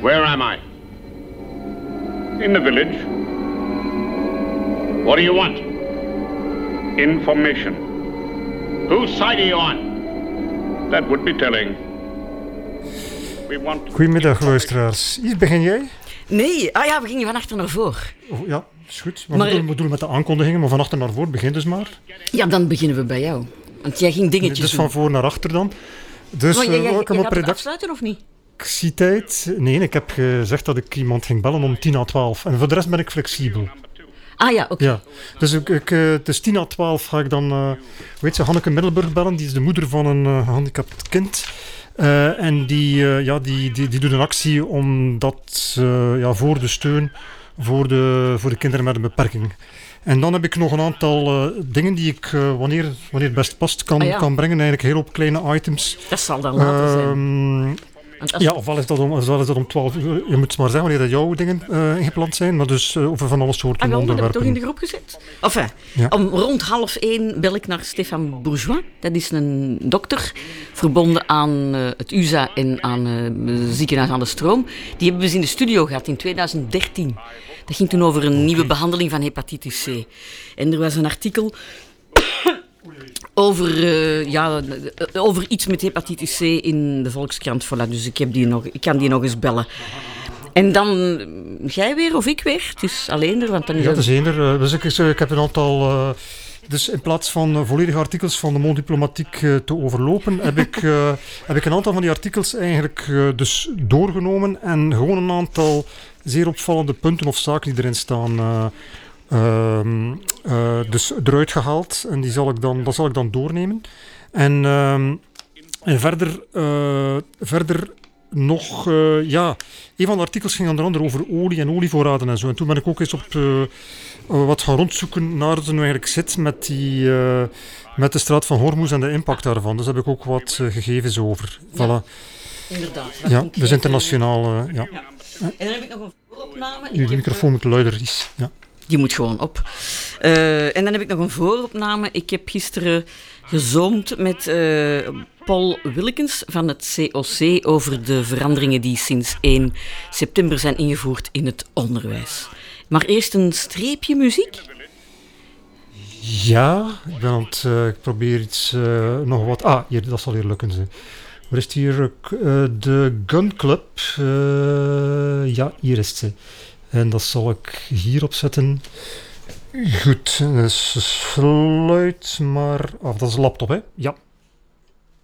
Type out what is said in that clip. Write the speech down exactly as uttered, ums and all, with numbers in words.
Where am I? In the village. What do you want? Information. Whose side are you on? That would be telling. We want... Goedemiddag luisteraars. Hier begin jij? Nee, ah ja, we gingen van achter naar voor. Oh, ja, is goed. We Maar- moeten doen met de aankondigingen, maar van achter naar voor, begin dus maar. Ja, dan beginnen we bij jou. Want jij ging dingetjes Dus doen. van voor naar achter dan. Dus Maar jij, uh, jij, welkom jij op gaat het redactie. afsluiten of niet? Actietijd. Nee, ik heb gezegd dat ik iemand ging bellen om tien à twaalf. En voor de rest ben ik flexibel. Ah ja, oké. Ja. Dus ik, ik, uh, het is tien à twaalf ga ik dan, uh, weet je, Hanneke Middelburg bellen. Die is de moeder van een uh, gehandicapt kind. Uh, en die, uh, ja, die, die, die doet een actie omdat uh, ja, voor de steun voor de, voor de kinderen met een beperking. En dan heb ik nog een aantal uh, dingen die ik, uh, wanneer, wanneer het best past, kan, Ah, ja. kan brengen. Eigenlijk heel op kleine items. Dat zal dan later zijn. Ehm, Want als- ja, ofwel is dat om, ofwel is dat om twaalf uur. Je moet maar zeggen wanneer dat jouw dingen uh, ingepland zijn. Maar dus uh, over van alle soorten Ah, wel, dat heb ik onderwerpen. toch in de groep gezet? Enfin, Ja. om rond half één bel ik naar Stefan Bourgeois. Dat is een dokter, verbonden aan uh, het U S A en aan uh, het ziekenhuis aan de Stroom. Die hebben we eens in de studio gehad in twintig dertien. Dat ging toen over een nieuwe behandeling van hepatitis C. En er was een artikel over, uh, ja, over iets met hepatitis C in de Volkskrant. Voilà, dus ik, heb die nog, ik kan die nog eens bellen. En dan jij weer of ik weer. Het is alleen er, want dan is Ja, het- dat is eender. Uh, dus ik, ik heb een aantal... Uh, dus in plaats van uh, volledige artikels van de Monde Diplomatique uh, te overlopen, heb ik, uh, heb ik een aantal van die artikels eigenlijk uh, dus doorgenomen en gewoon een aantal zeer opvallende punten of zaken die erin staan uh, um, uh, dus eruit gehaald. En die zal ik dan, dat zal ik dan doornemen. En, um, en verder, uh, verder nog, uh, ja, een van de artikels ging onder andere over olie en olievoorraden en zo. En toen ben ik ook eens op uh, uh, wat gaan rondzoeken naar het nu eigenlijk zit met, die, uh, met de straat van Hormuz en de impact daarvan. Dus daar heb ik ook wat uh, gegevens over. Ja. Voilà. Inderdaad. Ja, dus internationaal, uh, ja. Ja. En dan heb ik nog een vooropname. Ik Nu, de heb, microfoon moet luider is. Ja. Die moet gewoon op. Uh, en dan heb ik nog een vooropname. Ik heb gisteren gezoomd met uh, Paul Willekens van het C O C over de veranderingen die sinds één september zijn ingevoerd in het onderwijs. Maar eerst een streepje muziek. Ja, ik ben aan het, uh, ik probeer iets, uh, nog wat... Ah, hier, dat zal hier lukken. Ze. Waar is het hier? Uh, de Gun Club. Uh, ja, hier is ze. En dat zal ik hierop zetten. Goed, dus sluit maar af. Dat is een laptop, hè? Ja.